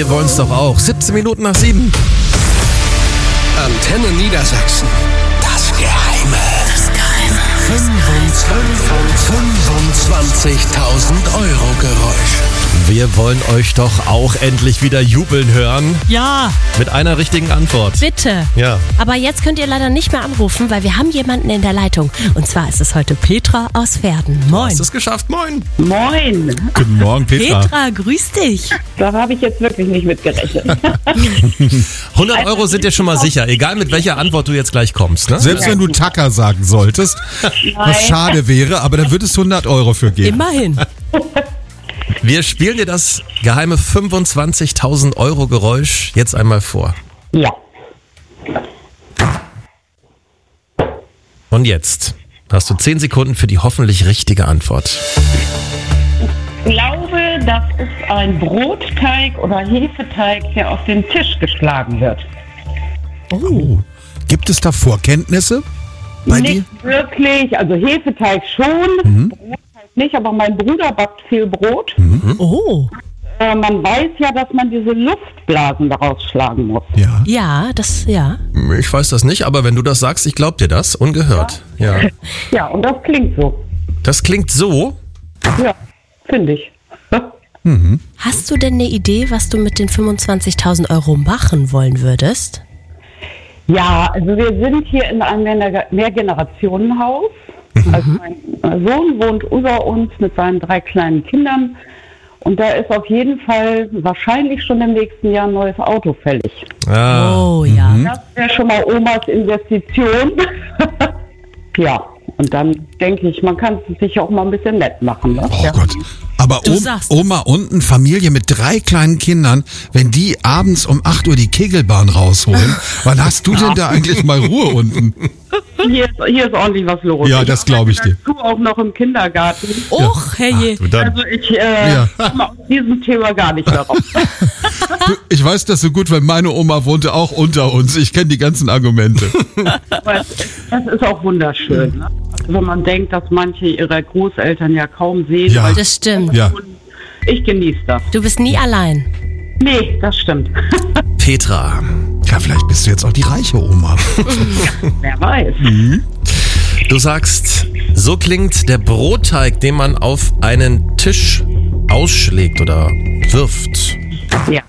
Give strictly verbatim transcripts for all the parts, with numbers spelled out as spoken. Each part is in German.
Wir wollen's doch auch. siebzehn Minuten nach sieben. Antenne Niedersachsen. Das Geheime. Das Geheime. fünfundzwanzigtausend Euro Geräusch. Wir wollen euch doch auch endlich wieder jubeln hören. Ja, Mit einer richtigen Antwort. bitte. Ja. Aber jetzt könnt ihr leider nicht mehr anrufen, weil wir haben jemanden in der Leitung. Und zwar ist es heute Petra aus Verden. Moin. Hast du es geschafft? Moin. Moin, Guten Morgen, Petra. Petra, grüß dich. da habe ich jetzt wirklich nicht mit gerechnet. hundert Euro sind dir schon mal sicher, egal mit welcher Antwort du jetzt gleich kommst. Ne? Selbst wenn du Tacker sagen solltest, was schade wäre, aber da wird es hundert Euro für geben. Immerhin. Wir spielen dir das geheime fünfundzwanzigtausend Euro Geräusch jetzt einmal vor. Ja, Und jetzt hast du zehn Sekunden für die hoffentlich richtige Antwort. ich glaube, das ist ein Brotteig oder Hefeteig, der auf den Tisch geschlagen wird. Oh. Gibt es da Vorkenntnisse bei dir? Nicht wirklich, also Hefeteig schon, Brotteig nicht, aber mein Bruder backt viel Brot. Oh. Äh, man weiß ja, dass man diese Luftblasen daraus schlagen muss. Ja. Ja, das, ja. Ich weiß das nicht, aber wenn du das sagst, ich glaub dir das. Ungehört. Ja. Ja, und das klingt so. Das klingt so. Ja, finde ich. Hast du denn eine Idee, was du mit den fünfundzwanzigtausend Euro machen wollen würdest? Ja, also wir sind hier in einem Mehr- Mehrgenerationenhaus. Also mein Sohn wohnt über uns mit seinen drei kleinen Kindern. Und da ist auf jeden Fall wahrscheinlich schon im nächsten Jahr ein neues Auto fällig. Ah. Oh, ja. Das wäre schon mal Omas Investition. Ja, und dann denke ich, man kann es sich auch mal ein bisschen nett machen. Ne? Oh Ja. Gott. Aber Du Om, sagst es. Oma unten, Familie mit drei kleinen Kindern, wenn die abends um acht Uhr die Kegelbahn rausholen, wann hast du denn da eigentlich mal Ruhe unten? Hier, ist, hier ist ordentlich was los. Ja, das glaube ich dir. Du auch noch im Kindergarten. Och, herrje. Du dann. Also ich äh, Ja. komme aus diesem Thema gar nicht mehr raus. Du, ich weiß das so gut, weil meine Oma wohnte auch unter uns. Ich kenne die ganzen Argumente. Aber es, das ist auch wunderschön. Ne? Also wenn man denkt, dass manche ihre Großeltern ja kaum sehen. Ja. weil Das stimmt. Ja. Ich genieße das. Du bist nie allein. Nee, das stimmt. Petra, Ja, vielleicht bist du jetzt auch die reiche Oma. Wer weiß. du sagst, so klingt der Brotteig, den man auf einen Tisch ausschlägt oder wirft. Ja.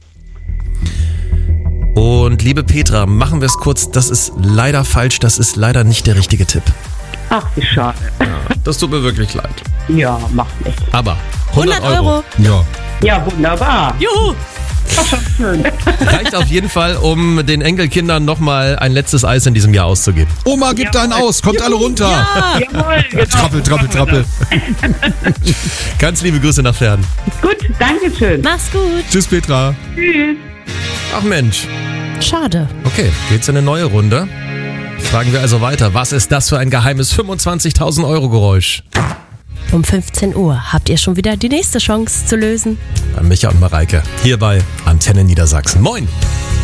Und liebe Petra, machen wir es kurz. Das ist leider falsch. Das ist leider nicht der richtige Tipp. Ach, wie schade. Das tut mir wirklich leid. Ja, macht nichts. Aber hundert Euro. Ja. Ja, wunderbar. Juhu. Das ist schön. reicht auf jeden Fall, um den Enkelkindern nochmal ein letztes Eis in diesem Jahr auszugeben. Oma, gib deinen aus. Kommt alle runter. Jawohl, genau. Trappel, trappel, trappel. Ganz liebe Grüße nach Fern. Gut, danke schön. Mach's gut. Tschüss, Petra. Tschüss. Ach Mensch. Schade. Okay, geht's in eine neue Runde. Fragen wir also weiter. Was ist das für ein geheimes fünfundzwanzigtausend Euro Geräusch? Um fünfzehn Uhr habt ihr schon wieder die nächste Chance zu lösen. Bei Micha und Mareike. Hier bei Antenne Niedersachsen. Moin!